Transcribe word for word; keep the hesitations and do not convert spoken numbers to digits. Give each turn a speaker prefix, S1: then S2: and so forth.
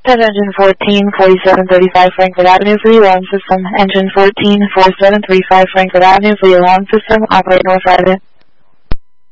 S1: Jet engine fourteen forty-seven thirty-five Frankfurt Avenue for the alarm system. Engine fourteen forty-seven thirty-five Frankfurt Avenue for the alarm system. Operate North Rider.